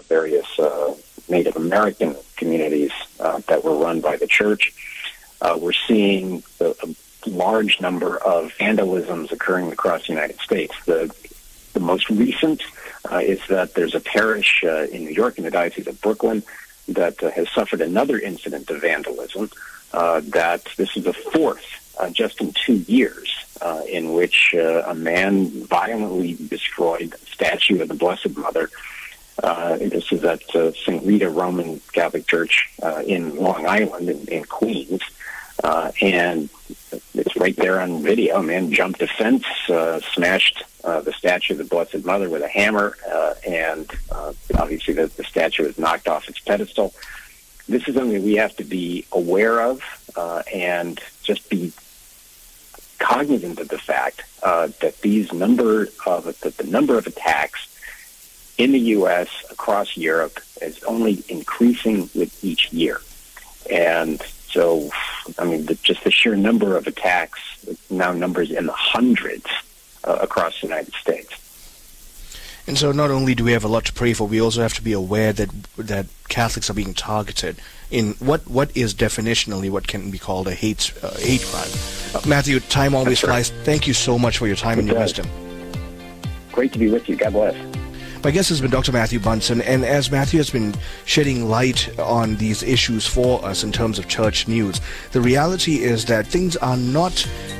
various Native American communities that were run by the church. We're seeing a large number of vandalisms occurring across the United States. The most recent is that there's a parish in New York, in the Diocese of Brooklyn, that has suffered another incident of vandalism. That this is the fourth just in 2 years in which a man violently destroyed a statue of the Blessed Mother. This is at St. Rita Roman Catholic Church in Long Island in Queens. And it's right there on video. A man jumped a fence, smashed the statue of the Blessed Mother with a hammer, and obviously the statue was knocked off its pedestal. This is something we have to be aware of and just be cognizant of the fact that the number of attacks in the U.S., across Europe, is only increasing with each year. And so, I mean, just the sheer number of attacks now numbers in the hundreds across the United States. And so not only do we have a lot to pray for, we also have to be aware that Catholics are being targeted in what is definitionally what can be called a hate crime. Matthew, time always flies. Thank you so much for your time and your wisdom. Great to be with you. God bless. My guest has been Dr. Matthew Bunson, and as Matthew has been shedding light on these issues for us in terms of church news, the reality is that things are not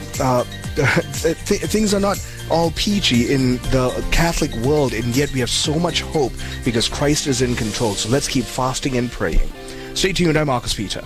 things are not all peachy in the Catholic world, and yet we have so much hope because Christ is in control. So let's keep fasting and praying. Stay tuned. I'm Marcus Peter.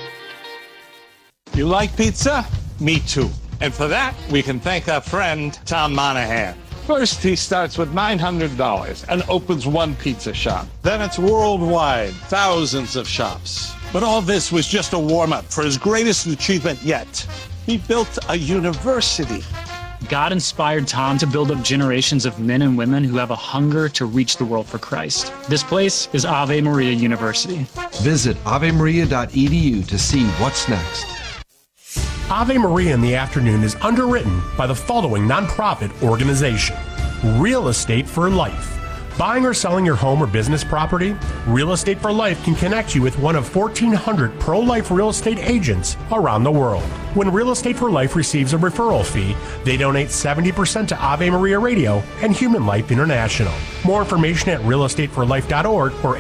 You like pizza? Me too. And for that, we can thank our friend Tom Monahan. First, he starts with $900 and opens one pizza shop. Then it's worldwide, thousands of shops. But all this was just a warm-up for his greatest achievement yet. He built a university. God inspired Tom to build up generations of men and women who have a hunger to reach the world for Christ. This place is Ave Maria University. Visit avemaria.edu to see what's next. Ave Maria in the Afternoon is underwritten by the following nonprofit organization: Real Estate for Life. Buying or selling your home or business property? Real Estate for Life can connect you with one of 1,400 pro-life real estate agents around the world. When Real Estate for Life receives a referral fee, they donate 70% to Ave Maria Radio and Human Life International. More information at realestateforlife.org or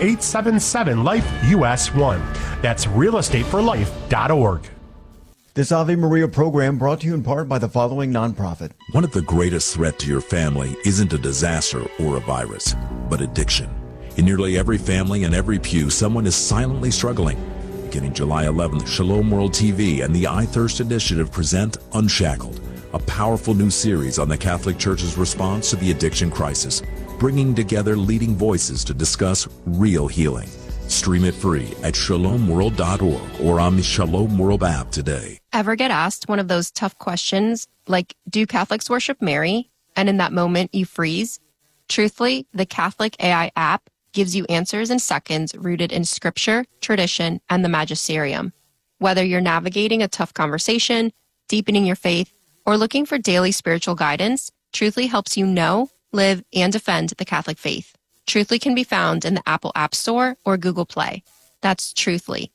877-LIFE-US1. That's realestateforlife.org. This Ave Maria program brought to you in part by the following nonprofit. One of the greatest threats to your family isn't a disaster or a virus, but addiction. In nearly every family and every pew, someone is silently struggling. Beginning July 11th, Shalom World TV and the I Thirst Initiative present Unshackled, a powerful new series on the Catholic Church's response to the addiction crisis, bringing together leading voices to discuss real healing. Stream it free at shalomworld.org or on the Shalom World app today. Ever get asked one of those tough questions like, do Catholics worship Mary? And in that moment you freeze? Truthfully, the Catholic AI app gives you answers in seconds rooted in scripture, tradition, and the magisterium. Whether you're navigating a tough conversation, deepening your faith, or looking for daily spiritual guidance, Truthfully helps you know, live, and defend the Catholic faith. Truthfully can be found in the Apple App Store or Google Play. That's Truthfully.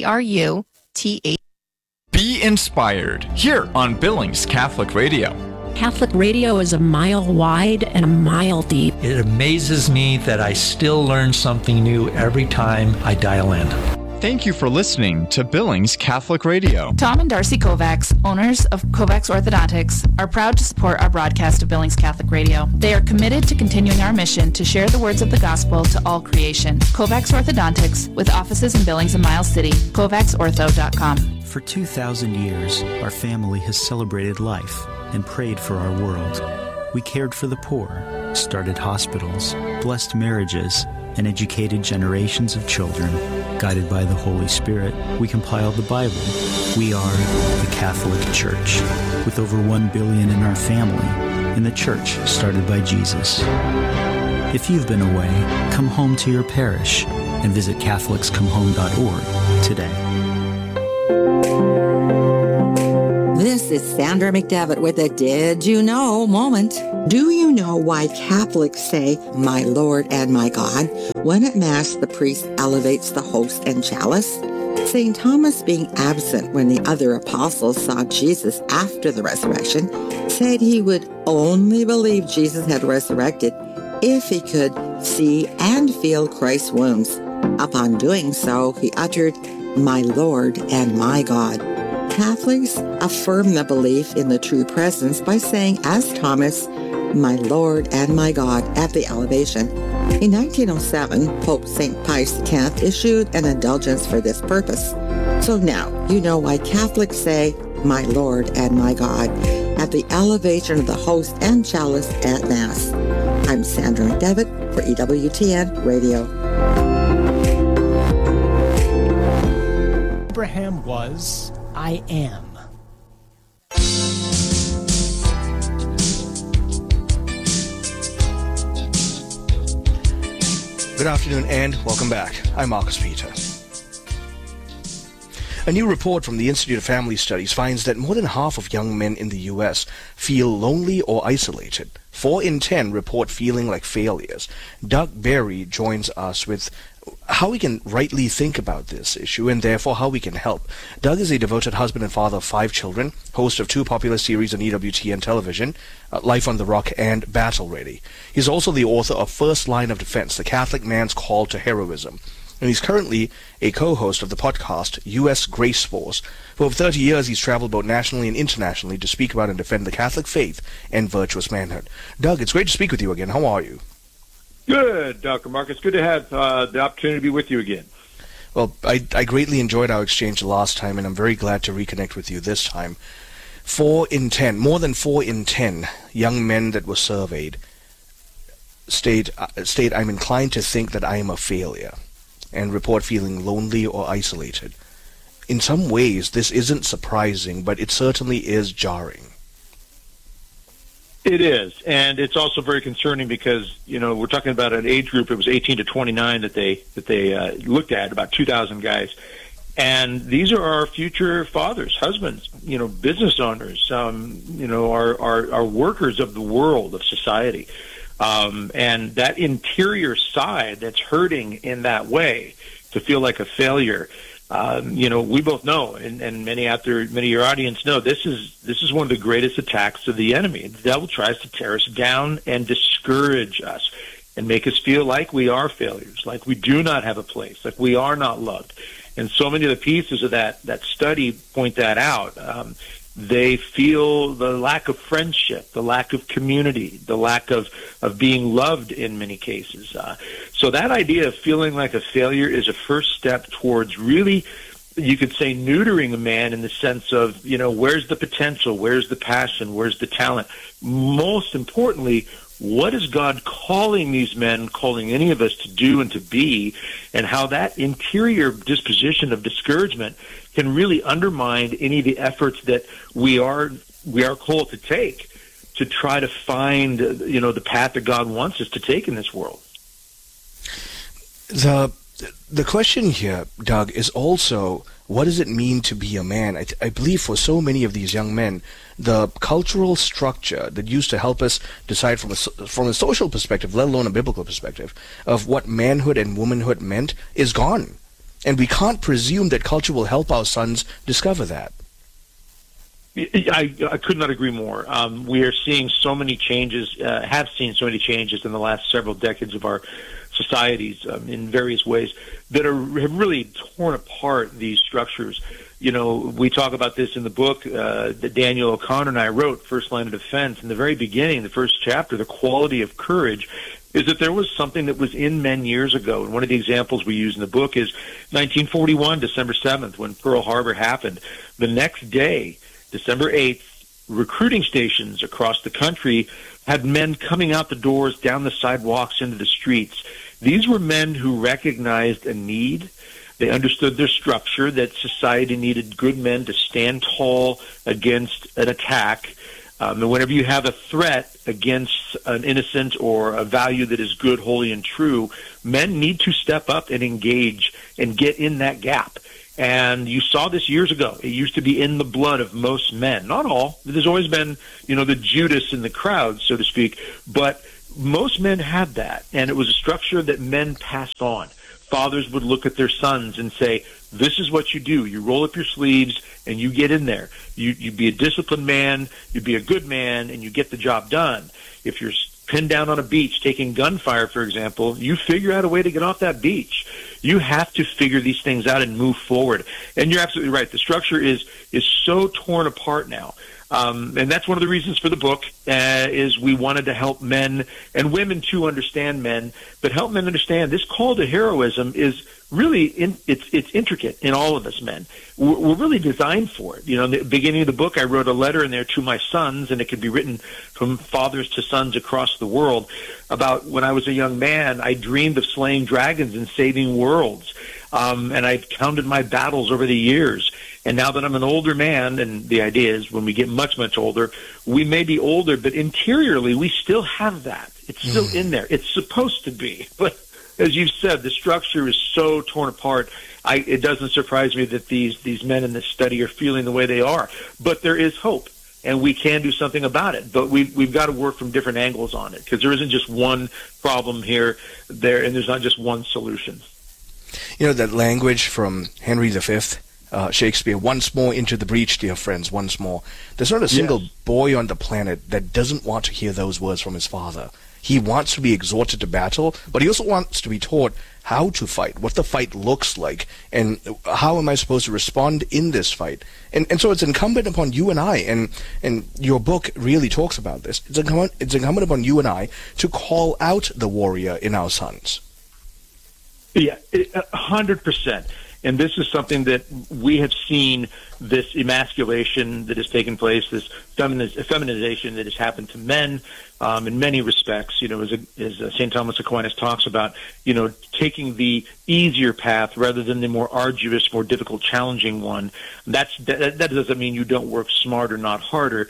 Truth. Be inspired here on Billings Catholic Radio. Catholic radio is a mile wide and a mile deep. It amazes me that I still learn something new every time I dial in. Thank you for listening to Billings Catholic Radio. Tom and Darcy Kovacs, owners of Kovacs Orthodontics, are proud to support our broadcast of Billings Catholic Radio. They are committed to continuing our mission to share the words of the gospel to all creation. Kovacs Orthodontics, with offices in Billings and Miles City, kovacsortho.com. For 2,000 years, our family has celebrated life and prayed for our world. We cared for the poor, started hospitals, blessed marriages, and educated generations of children. Guided by the Holy Spirit, we compiled the Bible. We are the Catholic Church, with over 1 billion in our family, and the church started by Jesus. If you've been away, come home to your parish and visit catholicscomehome.org today. This is Sandra McDevitt with a Did You Know moment. Do you know why Catholics say, "My Lord and my God," when at Mass the priest elevates the host and chalice? St. Thomas, being absent when the other apostles saw Jesus after the resurrection, said he would only believe Jesus had resurrected if he could see and feel Christ's wounds. Upon doing so, he uttered, "My Lord and my God." Catholics affirm the belief in the true presence by saying, as Thomas, "My Lord and my God," at the elevation. In 1907, Pope St. Pius X issued an indulgence for this purpose. So now you know why Catholics say, "My Lord and my God," at the elevation of the host and chalice at Mass. I'm Sandra McDevitt for EWTN Radio. Abraham was, I am. Good afternoon and welcome back. I'm Marcus Peter. A new report from the Institute of Family Studies finds that more than half of young men in the U.S. feel lonely or isolated. 4 in 10 report feeling like failures. Doug Berry joins us with how we can rightly think about this issue and therefore how we can help. Doug is a devoted husband and father of 5 children, host of 2 popular series on EWTN television, Life on the Rock and Battle Ready. He's also the author of First Line of Defense, The Catholic Man's Call to Heroism. And he's currently a co-host of the podcast U.S. Grace Force. For over 30 years, he's traveled both nationally and internationally to speak about and defend the Catholic faith and virtuous manhood. Doug, it's great to speak with you again. How are you? Good, Dr. Marcus. Good to have the opportunity to be with you again. Well, I greatly enjoyed our exchange the last time, and I'm very glad to reconnect with you this time. 4 in 10, more than 4 in 10 young men that were surveyed state, "I'm inclined to think that I am a failure," and report feeling lonely or isolated. In some ways, this isn't surprising, but it certainly is jarring. It is, and it's also very concerning because, you know, we're talking about an age group. It was 18 to 29 that they looked at, about 2,000 guys. And these are our future fathers, husbands, you know, business owners, you know, our workers of the world, of society. And that interior side that's hurting in that way, to feel like a failure, you know, we both know, and many of your audience know, this is one of the greatest attacks of the enemy. The devil tries to tear us down and discourage us and make us feel like we are failures, like we do not have a place, like we are not loved. And so many of the pieces of that study point that out. They feel the lack of friendship, the lack of community, the lack of being loved in many cases. So that idea of feeling like a failure is a first step towards really, you could say, neutering a man in the sense of, you know, where's the potential, where's the passion, where's the talent? Most importantly, what is God calling these men, calling any of us to do and to be, and how that interior disposition of discouragement can really undermine any of the efforts that we are called to take to try to find, you know, the path that God wants us to take in this world. The question here, Doug, is also, what does it mean to be a man? I believe for so many of these young men, the cultural structure that used to help us decide from a social perspective, let alone a biblical perspective, of what manhood and womanhood meant is gone. And we can't presume that culture will help our sons discover that. I could not agree more. We are seeing so many changes, have seen so many changes in the last several decades of our societies in various ways that have really torn apart these structures. You know, we talk about this in the book that Daniel O'Connor and I wrote, First Line of Defense. In the very beginning, the first chapter, the quality of courage, is that there was something that was in men years ago. And one of the examples we use in the book is 1941, December 7th, when Pearl Harbor happened. The next day, December 8th, recruiting stations across the country had men coming out the doors, down the sidewalks, into the streets. These were men who recognized a need. They understood their structure, that society needed good men to stand tall against an attack. And whenever you have a threat against an innocent or a value that is good, holy, and true, men need to step up and engage and get in that gap. And you saw this years ago. It used to be in the blood of most men. Not all. There's always been, the Judas in the crowd, so to speak. But most men had that. And it was a structure that men passed on. Fathers would look at their sons and say, this is what you do. You roll up your sleeves and you get in there. You be a disciplined man, you be a good man, and you get the job done. If you're pinned down on a beach taking gunfire, for example, you figure out a way to get off that beach. You have to figure these things out and move forward. And you're absolutely right. The structure is so torn apart now. And that's one of the reasons for the book, is we wanted to help men and women to understand men, but help men understand this call to heroism is really, it's intricate in all of us men. We're really designed for it. In the beginning of the book, I wrote a letter in there to my sons, and it could be written from fathers to sons across the world, about when I was a young man, I dreamed of slaying dragons and saving worlds. And I've counted my battles over the years. And now that I'm an older man, and the idea is when we get much, much older, we may be older, but interiorly we still have that. It's still in there. It's supposed to be. But as you've said, the structure is so torn apart. It doesn't surprise me that these men in this study are feeling the way they are. But there is hope, and we can do something about it. But we've got to work from different angles on it, because there isn't just one problem here, there, and there's not just one solution. That language from Henry V, Shakespeare, once more into the breach, dear friends, once more. There's not a single boy on the planet that doesn't want to hear those words from his father. He wants to be exhorted to battle, but he also wants to be taught how to fight, what the fight looks like, and how am I supposed to respond in this fight. And so it's incumbent upon you and I, and your book really talks about this, it's incumbent upon you and I to call out the warrior in our sons. Yeah, 100%. And this is something that we have seen, this emasculation that has taken place, this feminization that has happened to men in many respects. As St. Thomas Aquinas talks about, taking the easier path rather than the more arduous, more difficult, challenging one. That doesn't mean you don't work smarter, not harder.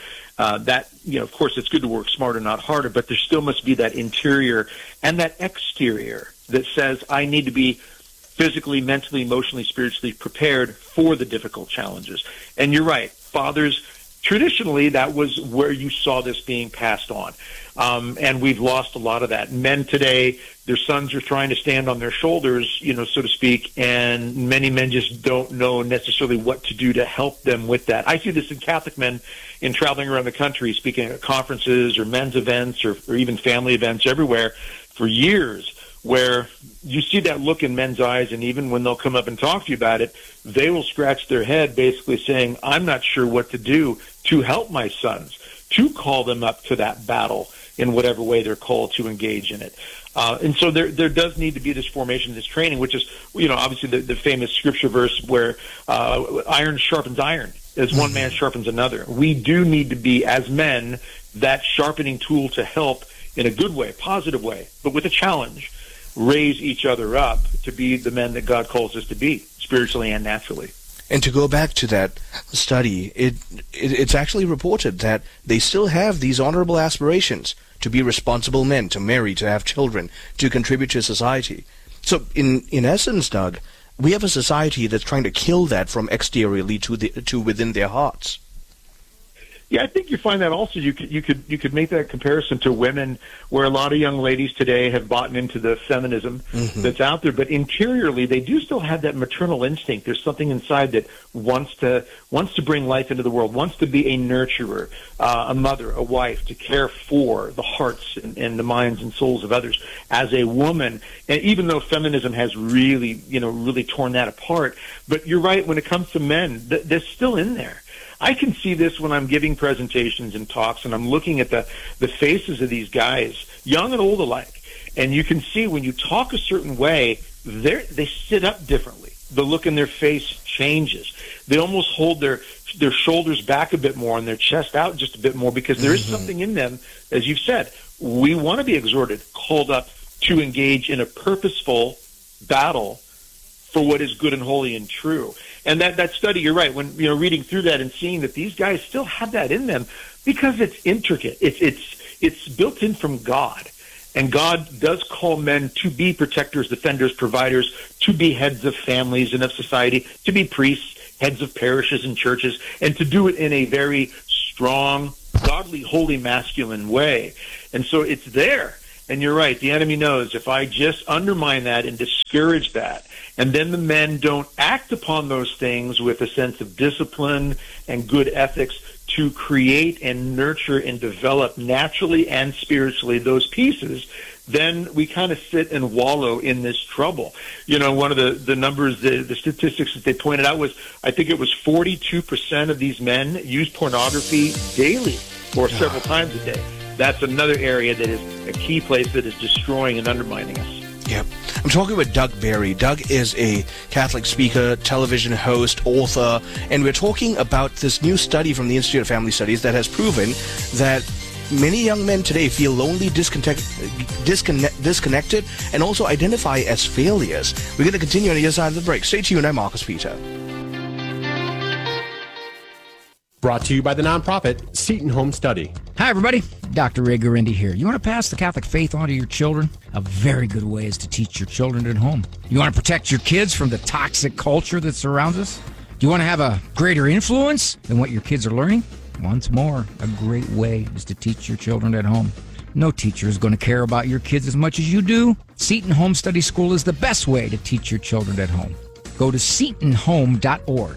Of course, it's good to work smarter, not harder, but there still must be that interior and that exterior that says, I need to be physically, mentally, emotionally, spiritually prepared for the difficult challenges. And you're right. Fathers, traditionally, that was where you saw this being passed on. And we've lost a lot of that. Men today, their sons are trying to stand on their shoulders, so to speak, and many men just don't know necessarily what to do to help them with that. I see this in Catholic men in traveling around the country, speaking at conferences or men's events or even family events everywhere for years, where you see that look in men's eyes, and even when they'll come up and talk to you about it, they will scratch their head basically saying, I'm not sure what to do to help my sons, to call them up to that battle in whatever way they're called to engage in it. And so there does need to be this formation, this training, which is, obviously the famous scripture verse where iron sharpens iron as one man sharpens another. We do need to be, as men, that sharpening tool to help in a good way, positive way, but with a challenge, raise each other up to be the men that God calls us to be, spiritually and naturally. And to go back to that study, it's actually reported that they still have these honorable aspirations to be responsible men, to marry, to have children, to contribute to society. So in essence, Doug, we have a society that's trying to kill that from exteriorly to within their hearts. Yeah, I think you find that also. You could make that comparison to women, where a lot of young ladies today have bought into the feminism that's out there, but interiorly they do still have that maternal instinct. There's something inside that wants to bring life into the world, wants to be a nurturer, a mother, a wife, to care for the hearts and the minds and souls of others as a woman. And even though feminism has really torn that apart, but you're right, when it comes to men, they're still in there. I can see this when I'm giving presentations and talks, and I'm looking at the faces of these guys, young and old alike, and you can see when you talk a certain way, they sit up differently. The look in their face changes. They almost hold their shoulders back a bit more and their chest out just a bit more, because there is something in them, as you've said. We want to be exhorted, called up to engage in a purposeful battle for what is good and holy and true. And that study, you're right, when reading through that and seeing that these guys still have that in them, because it's intricate. It's built in from God. And God does call men to be protectors, defenders, providers, to be heads of families and of society, to be priests, heads of parishes and churches, and to do it in a very strong, godly, holy, masculine way. And so it's there. And you're right, the enemy knows if I just undermine that and discourage that, and then the men don't act upon those things with a sense of discipline and good ethics to create and nurture and develop naturally and spiritually those pieces, then we kind of sit and wallow in this trouble. You know, one of the numbers, the statistics that they pointed out was, I think it was 42% of these men use pornography daily or several times a day. That's another area that is a key place that is destroying and undermining us. Yep. I'm talking with Doug Barry. Doug is a Catholic speaker, television host, author, and we're talking about this new study from the Institute of Family Studies that has proven that many young men today feel lonely, disconnected, and also identify as failures. We're going to continue on the other side of the break. Stay tuned. I'm Marcus Peter. Brought to you by the nonprofit Seton Home Study. Hi, everybody. Dr. Ray Guarendi here. You want to pass the Catholic faith on to your children? A very good way is to teach your children at home. You want to protect your kids from the toxic culture that surrounds us? Do you want to have a greater influence than what your kids are learning? Once more, a great way is to teach your children at home. No teacher is going to care about your kids as much as you do. Seton Home Study School is the best way to teach your children at home. Go to setonhome.org.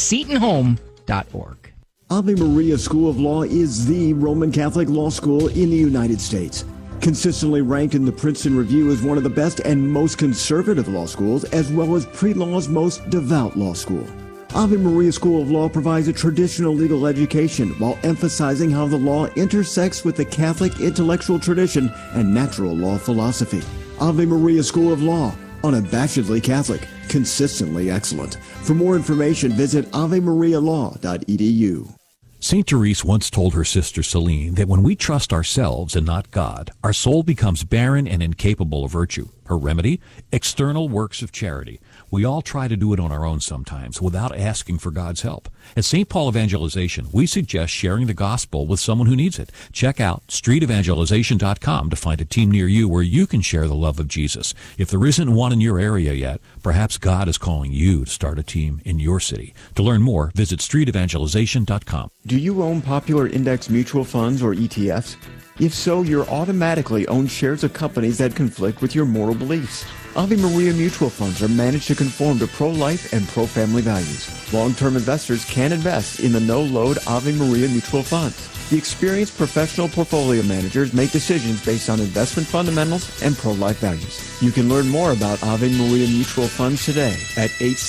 setonhome.org. Ave Maria School of Law is the Roman Catholic law school in the United States. Consistently ranked in the Princeton Review as one of the best and most conservative law schools, as well as pre-law's most devout law school. Ave Maria School of Law provides a traditional legal education while emphasizing how the law intersects with the Catholic intellectual tradition and natural law philosophy. Ave Maria School of Law, unabashedly Catholic, consistently excellent. For more information, visit avemarialaw.edu. St. Therese once told her sister Celine that when we trust ourselves and not God, our soul becomes barren and incapable of virtue. Her remedy? External works of charity. We all try to do it on our own sometimes without asking for God's help. At St. Paul Evangelization, we suggest sharing the gospel with someone who needs it. Check out streetevangelization.com to find a team near you where you can share the love of Jesus. If there isn't one in your area yet, perhaps God is calling you to start a team in your city. To learn more, visit streetevangelization.com. Do you own popular index mutual funds or ETFs? If so, you're automatically own shares of companies that conflict with your moral beliefs. Ave Maria mutual funds are managed to conform to pro-life and pro-family values. Long-term investors can invest in the no-load Ave Maria mutual funds. The experienced professional portfolio managers make decisions based on investment fundamentals and pro-life values. You can learn more about Ave Maria mutual funds today at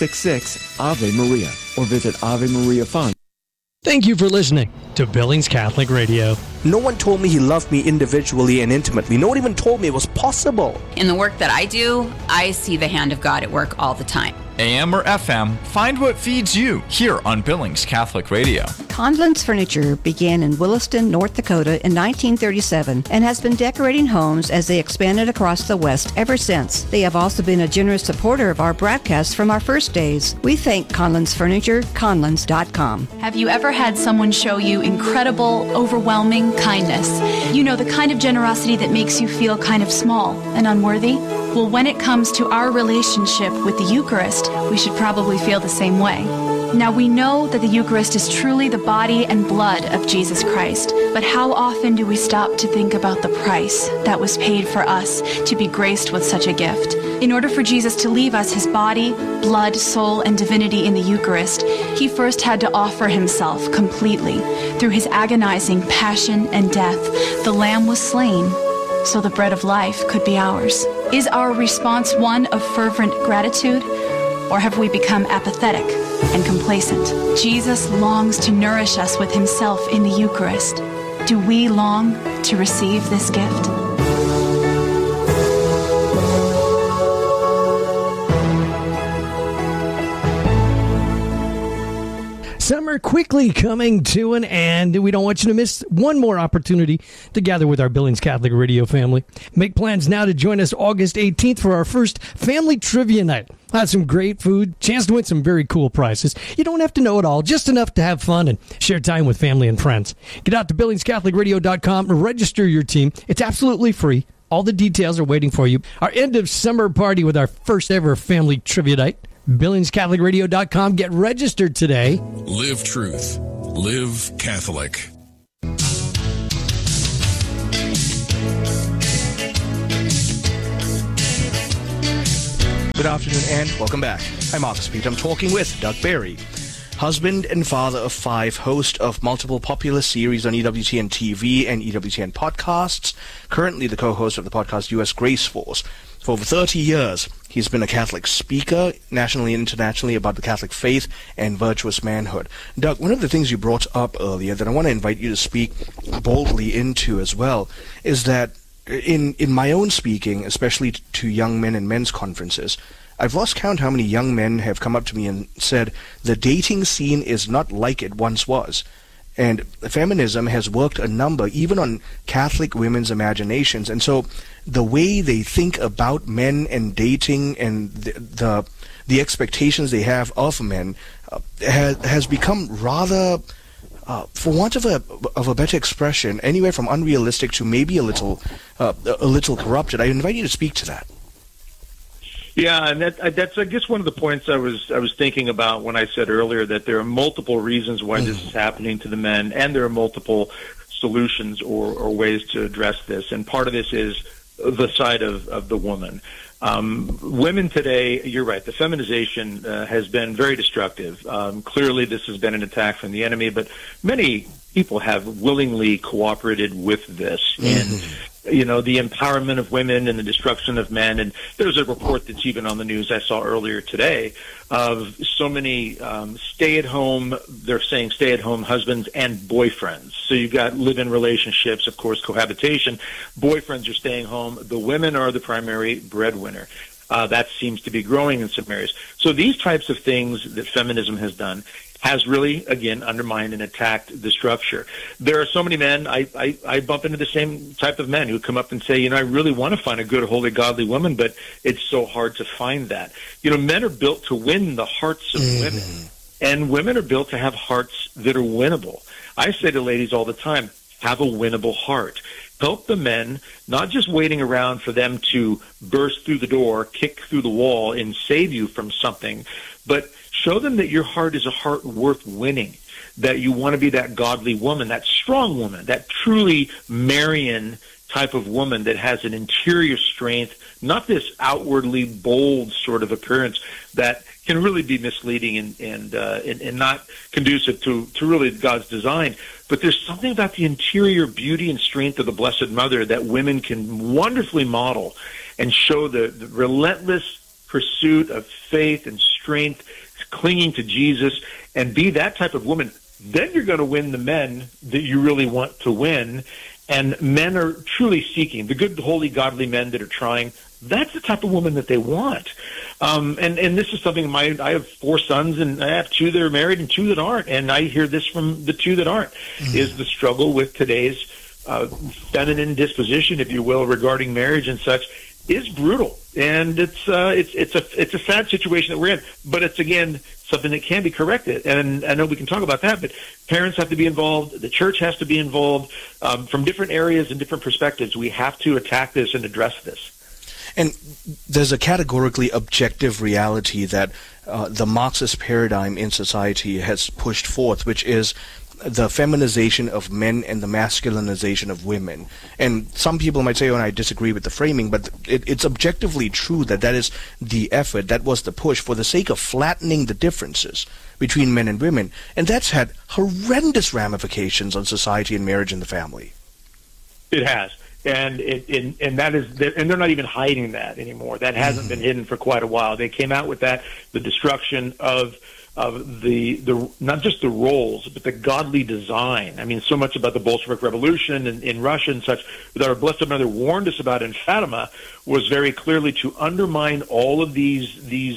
866 Ave Maria or visit Ave Maria Fund. Thank you for listening to Billings Catholic Radio. No one told me he loved me individually and intimately. No one even told me it was possible. In the work that I do, I see the hand of God at work all the time. AM or FM, find what feeds you here on Billings Catholic Radio. Conlon's Furniture began in Williston, North Dakota in 1937 and has been decorating homes as they expanded across the West ever since. They have also been a generous supporter of our broadcasts from our first days. We thank Conlon's Furniture, conlons.com. Have you ever had someone show you incredible, overwhelming kindness? You know, the kind of generosity that makes you feel kind of small and unworthy? Well, when it comes to our relationship with the Eucharist, we should probably feel the same way. Now, we know that the Eucharist is truly the body and blood of Jesus Christ, but how often do we stop to think about the price that was paid for us to be graced with such a gift? In order for Jesus to leave us his body, blood, soul, and divinity in the Eucharist, he first had to offer himself completely. Through his agonizing passion and death, the Lamb was slain so the bread of life could be ours. Is our response one of fervent gratitude, or have we become apathetic and complacent? Jesus longs to nourish us with himself in the Eucharist. Do we long to receive this gift? Summer quickly coming to an end. We don't want you to miss one more opportunity to gather with our Billings Catholic Radio family. Make plans now to join us August 18th for our first family trivia night. We'll have some great food, chance to win some very cool prizes. You don't have to know it all, just enough to have fun and share time with family and friends. Get out to BillingsCatholicRadio.com and register your team. It's absolutely free. All the details are waiting for you. Our end of summer party with our first ever family trivia night. BillingsCatholicRadio.com. Get registered today. Live truth. Live Catholic. Good afternoon and welcome back. I'm Marcus Pete. I'm talking with Doug Barry, husband and father of 5, host of multiple popular series on EWTN TV and EWTN podcasts, currently the co-host of the podcast U.S. Grace Force. For over 30 years, he's been a Catholic speaker, nationally and internationally, about the Catholic faith and virtuous manhood. Doug, one of the things you brought up earlier that I want to invite you to speak boldly into as well is that in my own speaking, especially to young men in men's conferences, I've lost count how many young men have come up to me and said the dating scene is not like it once was. And feminism has worked a number, even on Catholic women's imaginations. And so the way they think about men and dating and the expectations they have of men has become rather, for want of a better expression, anywhere from unrealistic to maybe a little corrupted. I invite you to speak to that. Yeah, and that's I guess one of the points I was thinking about when I said earlier that there are multiple reasons why this is happening to the men, and there are multiple solutions or ways to address this. And part of this is the side of the woman. Women today, you're right, the feminization has been very destructive. Clearly, this has been an attack from the enemy, but many people have willingly cooperated with this. And the empowerment of women and the destruction of men. And there's a report that's even on the news I saw earlier today of so many stay-at-home husbands and boyfriends. So you've got live-in relationships, of course, cohabitation. Boyfriends are staying home. The women are the primary breadwinner. That seems to be growing in some areas. So these types of things that feminism has done has really, again, undermined and attacked the structure. There are so many men, I bump into the same type of men who come up and say, I really want to find a good, holy, godly woman, but it's so hard to find that. Men are built to win the hearts of women, and women are built to have hearts that are winnable. I say to ladies all the time, have a winnable heart. Help the men, not just waiting around for them to burst through the door, kick through the wall, and save you from something, but show them that your heart is a heart worth winning, that you want to be that godly woman, that strong woman, that truly Marian type of woman that has an interior strength, not this outwardly bold sort of appearance that can really be misleading and not conducive to really God's design. But there's something about the interior beauty and strength of the Blessed Mother that women can wonderfully model and show the relentless pursuit of faith and strength, clinging to Jesus, and be that type of woman. Then you're going to win the men that you really want to win. And men are truly seeking the good, holy, godly men that are trying. That's the type of woman that they want. And this is something I have 4 sons, and I have 2 that are married and 2 that aren't. And I hear this from the 2 that aren't, is the struggle with today's feminine disposition, if you will, regarding marriage and such, is brutal. And it's a sad situation that we're in. But it's, again, something that can be corrected. And I know we can talk about that, but parents have to be involved. The church has to be involved. From different areas and different perspectives, we have to attack this and address this. And there's a categorically objective reality that the Marxist paradigm in society has pushed forth, which is the feminization of men and the masculinization of women. And some people might say, I disagree with the framing, but it's objectively true that is the effort, that was the push for the sake of flattening the differences between men and women. And that's had horrendous ramifications on society and marriage and the family. It has. And that is, and they're not even hiding that anymore. That hasn't been hidden for quite a while. They came out with that, the destruction of the not just the roles, but the godly design. I mean, so much about the Bolshevik Revolution in Russia and such that our Blessed Mother warned us about in Fatima was very clearly to undermine all of these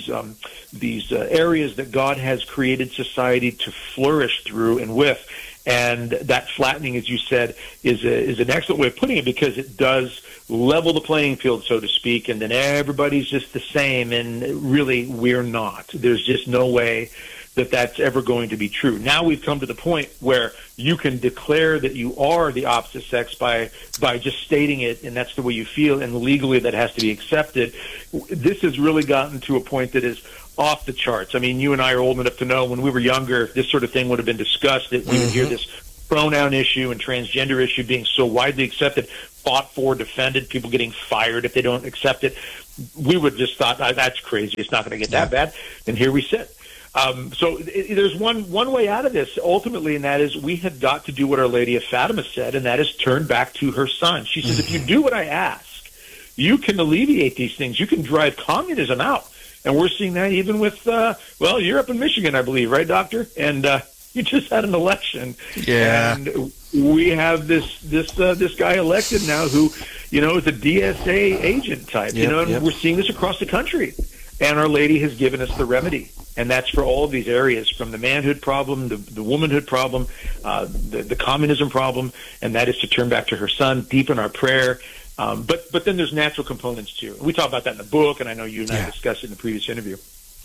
areas that God has created society to flourish through and with. And that flattening, as you said, is an excellent way of putting it, because it does level the playing field, so to speak, and then everybody's just the same, and really we're not. There's just no way that that's ever going to be true. Now we've come to the point where you can declare that you are the opposite sex by just stating it, and that's the way you feel, and legally that has to be accepted. This has really gotten to a point that is off the charts. I mean, you and I are old enough to know when we were younger, this sort of thing would have been discussed, that we would hear this pronoun issue and transgender issue being so widely accepted, fought for, defended, people getting fired if they don't accept it. We would just thought, that's crazy. It's not going to get that bad. And here we sit. So there's one way out of this, ultimately, and that is we have got to do what Our Lady of Fatima said, and that is turn back to her son. She says, if you do what I ask, you can alleviate these things. You can drive communism out. And we're seeing that even with, you're up in Michigan, I believe, right, Doctor? And you just had an election. Yeah. And we have this guy elected now who, is a DSA agent type, and we're seeing this across the country. And Our Lady has given us the remedy. And that's for all of these areas, from the manhood problem, the womanhood problem, the communism problem, and that is to turn back to her son, deepen our prayer. But then there's natural components too. We talk about that in the book, and I know you and I discussed it in the previous interview.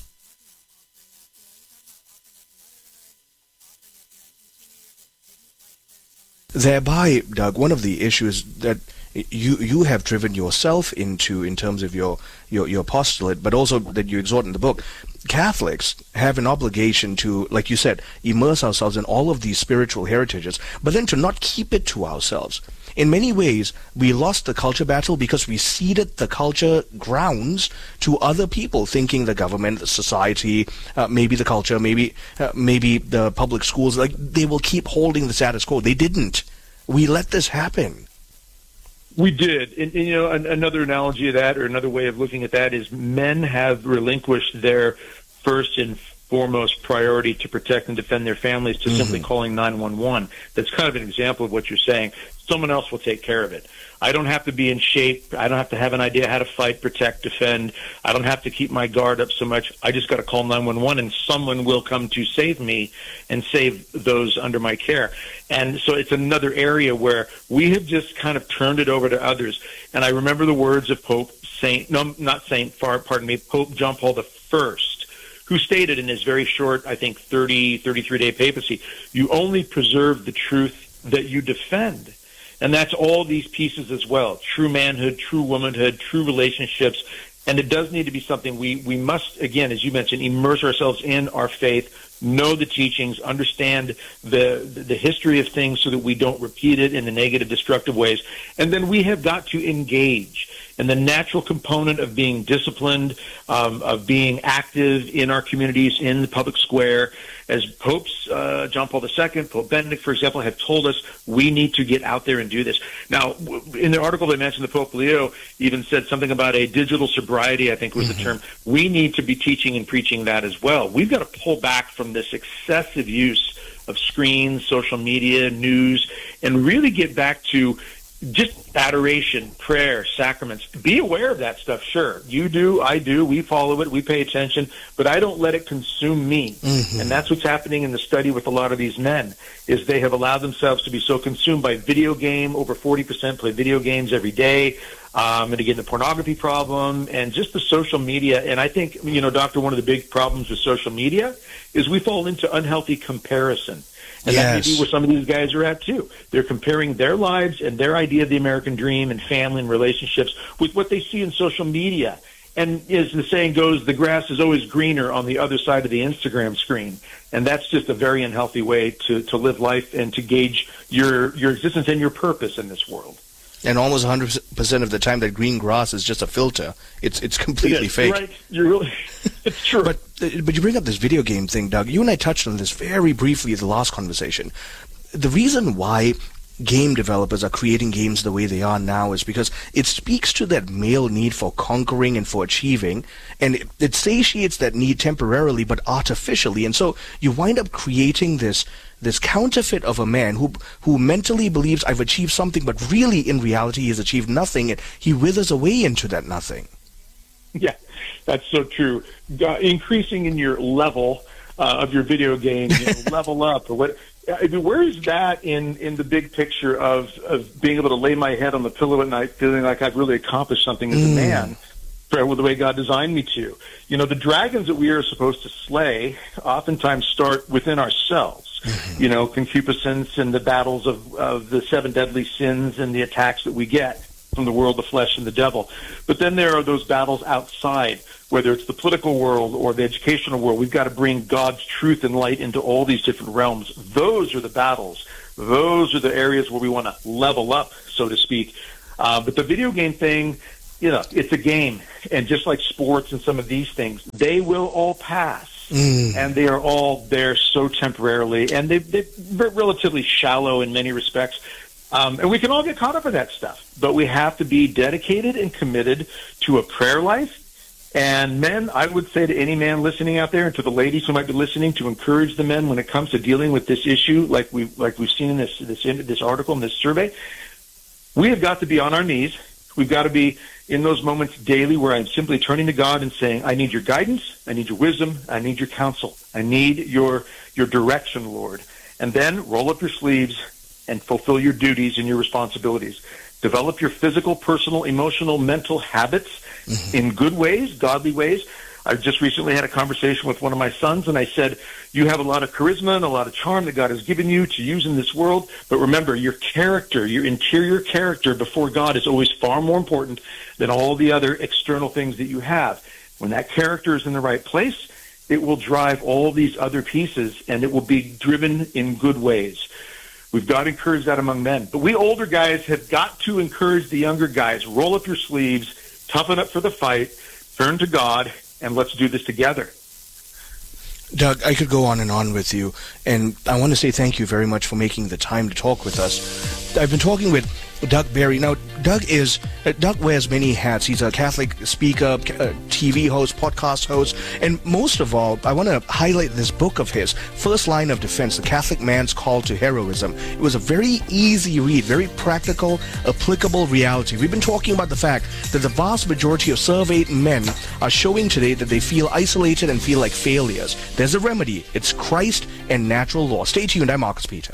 Thereby, Doug, one of the issues that you have driven yourself into in terms of your postulate, but also that you exhort in the book, Catholics have an obligation to, like you said, immerse ourselves in all of these spiritual heritages, but then to not keep it to ourselves. In many ways, we lost the culture battle because we ceded the culture grounds to other people, thinking the government, the society, maybe the culture, maybe the public schools, like they will keep holding the status quo. They didn't. We let this happen. We did. And another analogy of that, or another way of looking at that, is men have relinquished their first and foremost priority to protect and defend their families to simply calling 911. That's kind of an example of what you're saying. Someone else will take care of it. I don't have to be in shape. I don't have to have an idea how to fight, protect, defend. I don't have to keep my guard up so much. I just got to call 911, and someone will come to save me and save those under my care. And so it's another area where we have just kind of turned it over to others. And I remember the words of Pope John Paul I, who stated in his very short, I think, 33-day papacy, you only preserve the truth that you defend. And that's all these pieces as well. True manhood, true womanhood, true relationships. And it does need to be something we must, again, as you mentioned, immerse ourselves in our faith, know the teachings, understand the history of things so that we don't repeat it in the negative, destructive ways. And then we have got to engage. And the natural component of being disciplined, of being active in our communities, in the public square, as Popes John Paul II, Pope Benedict, for example, have told us, we need to get out there and do this. Now, in the article they mentioned, the Pope Leo even said something about a digital sobriety, I think was the term. We need to be teaching and preaching that as well. We've got to pull back from this excessive use of screens, social media, news, and really get back to just adoration, prayer, sacraments. Be aware of that stuff, sure. You do, I do, we follow it, we pay attention, but I don't let it consume me. And that's what's happening in the study with a lot of these men, is they have allowed themselves to be so consumed by video game. Over 40% play video games every day. And again, the pornography problem and just the social media. And I think, Doctor, one of the big problems with social media is we fall into unhealthy comparison. And that may be where some of these guys are at, too. They're comparing their lives and their idea of the American dream and family and relationships with what they see in social media. And as the saying goes, the grass is always greener on the other side of the Instagram screen. And that's just a very unhealthy way to live life and to gauge your existence and your purpose in this world. And almost 100% of the time, that green grass is just a filter. It's completely fake. Right. You're really, it's true. But you bring up this video game thing, Doug. You and I touched on this very briefly in the last conversation. The reason why game developers are creating games the way they are now is because it speaks to that male need for conquering and for achieving, and it satiates that need temporarily but artificially. And so you wind up creating this counterfeit of a man who mentally believes I've achieved something, but really in reality he has achieved nothing, and he withers away into that nothing. Yeah, that's so true. Increasing in your level of your video game, level up or what. I mean, where is that in the big picture of being able to lay my head on the pillow at night feeling like I've really accomplished something as a man? pray the way God designed me to. You know, the dragons that we are supposed to slay oftentimes start within ourselves. You know, concupiscence and the battles of the 7 deadly sins and the attacks that we get from the world, the flesh, and the devil. But then there are those battles outside, whether it's the political world or the educational world. We've got to bring God's truth and light into all these different realms. Those are the battles. Those are the areas where we want to level up, so to speak. But the video game thing, you know, it's a game. And just like sports and some of these things, they will all pass. And they are all there so temporarily. And they're relatively shallow in many respects. And we can all get caught up in that stuff. But we have to be dedicated and committed to a prayer life. And men, I would say to any man listening out there, and to the ladies who might be listening, to encourage the men when it comes to dealing with this issue, like we've seen in this article, in this survey. We have got to be on our knees. We've got to be in those moments daily where I'm simply turning to God and saying, I need your guidance, I need your wisdom, I need your counsel, I need your direction, Lord. And then roll up your sleeves and fulfill your duties and your responsibilities. Develop your physical, personal, emotional, mental habits in good ways, godly ways. I just recently had a conversation with one of my sons, and I said, you have a lot of charisma and a lot of charm that God has given you to use in this world, but remember, your character, your interior character before God is always far more important than all the other external things that you have. When that character is in the right place, it will drive all these other pieces, and it will be driven in good ways. We've got to encourage that among men. But we older guys have got to encourage the younger guys. Roll up your sleeves, toughen up for the fight, turn to God, and let's do this together. Doug, I could go on and on with you, and I want to say thank you very much for making the time to talk with us. I've been talking with Doug Barry. Now, Doug wears many hats. He's a Catholic speaker, TV host, podcast host, and most of all, I want to highlight this book of his, First Line of Defense, The Catholic Man's Call to Heroism. It was a very easy read, very practical, applicable reality. We've been talking about the fact that the vast majority of surveyed men are showing today that they feel isolated and feel like failures. There's a remedy. It's Christ and natural law. Stay tuned. I'm Marcus Peter.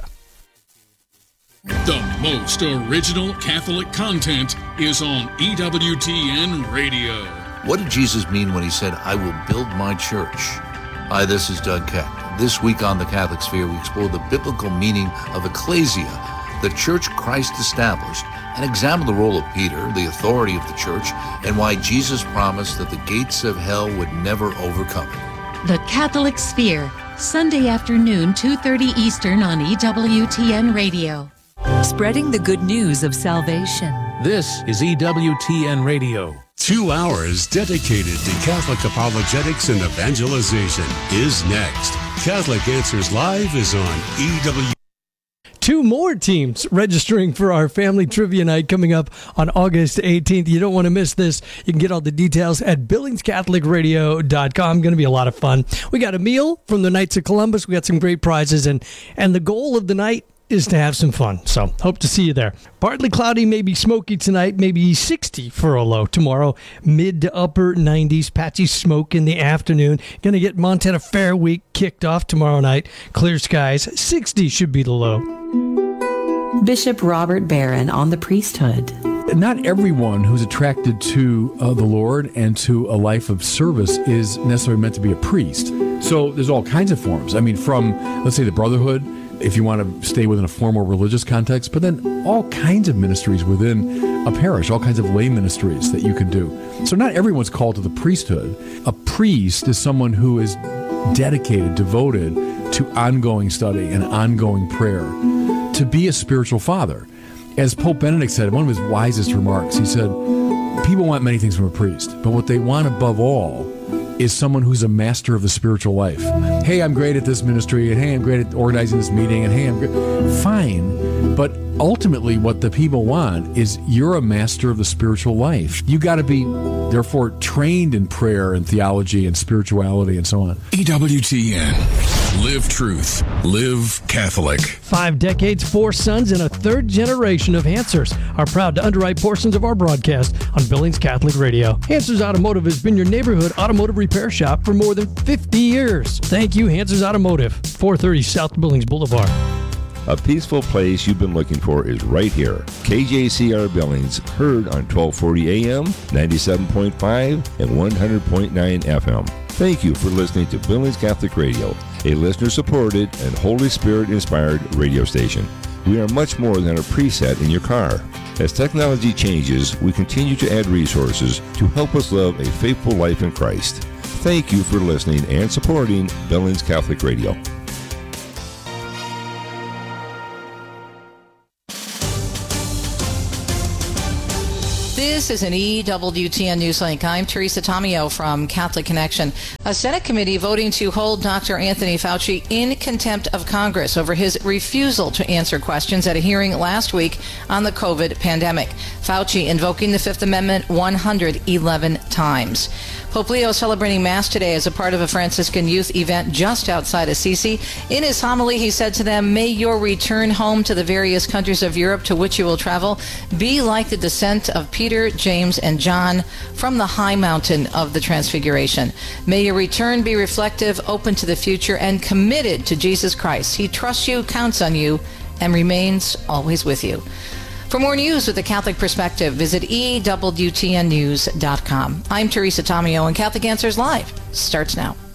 The most original Catholic content is on EWTN Radio. What did Jesus mean when he said, I will build my church? Hi, this is Doug Keck. This week on The Catholic Sphere, we explore the biblical meaning of ecclesia, the church Christ established, and examine the role of Peter, the authority of the church, and why Jesus promised that the gates of hell would never overcome it. The Catholic Sphere, Sunday afternoon, 2:30 Eastern on EWTN Radio. Spreading the good news of salvation. This is EWTN Radio. 2 hours dedicated to Catholic apologetics and evangelization is next. Catholic Answers Live is on EW. 2 more teams registering for our family trivia night coming up on August 18th. You don't want to miss this. You can get all the details at BillingsCatholicRadio.com. Going to be a lot of fun. We got a meal from the Knights of Columbus. We got some great prizes, and the goal of the night is to have some fun. So hope to see you there. Partly cloudy, maybe smoky tonight, maybe 60 for a low tomorrow. Mid to upper 90s, patchy smoke in the afternoon. Going to get Montana Fair Week kicked off tomorrow night. Clear skies, 60 should be the low. Bishop Robert Barron on the priesthood. Not everyone who's attracted to the Lord and to a life of service is necessarily meant to be a priest. So there's all kinds of forms. I mean, from, let's say, the brotherhood, if you want to stay within a formal religious context, but then all kinds of ministries within a parish, all kinds of lay ministries that you can do. So not everyone's called to the priesthood. A priest is someone who is dedicated, devoted to ongoing study and ongoing prayer, to be a spiritual father. As Pope Benedict said, one of his wisest remarks, he said, people want many things from a priest, but what they want above all is someone who's a master of the spiritual life. Hey, I'm great at this ministry, and hey, I'm great at organizing this meeting, and hey, I'm great. Fine, but ultimately what the people want is you're a master of the spiritual life. You got to be, therefore, trained in prayer and theology and spirituality and so on. EWTN. Live truth. Live Catholic. 5 decades, 4 sons, and a 3rd generation of Hansers are proud to underwrite portions of our broadcast on Billings Catholic Radio. Hansers Automotive has been your neighborhood automotive repair shop for more than 50 years. Thank you, Hansers Automotive, 430 South Billings Boulevard. A peaceful place you've been looking for is right here. KJCR Billings, heard on 1240 AM, 97.5, and 100.9 FM. Thank you for listening to Billings Catholic Radio, a listener-supported and Holy Spirit-inspired radio station. We are much more than a preset in your car. As technology changes, we continue to add resources to help us live a faithful life in Christ. Thank you for listening and supporting Billings Catholic Radio. This is an EWTN Newslink. I'm Teresa Tomeo from Catholic Connection. A Senate committee voting to hold Dr. Anthony Fauci in contempt of Congress over his refusal to answer questions at a hearing last week on the COVID pandemic. Fauci invoking the Fifth Amendment 111 times. Pope Leo celebrating Mass today as a part of a Franciscan youth event just outside Assisi. In his homily, he said to them, "May your return home to the various countries of Europe to which you will travel be like the descent of Peter, James, and John from the high mountain of the Transfiguration. May your return be reflective, open to the future, and committed to Jesus Christ. He trusts you, counts on you, and remains always with you." For more news with a Catholic perspective, visit EWTNnews.com. I'm Teresa Tomeo, and Catholic Answers Live starts now.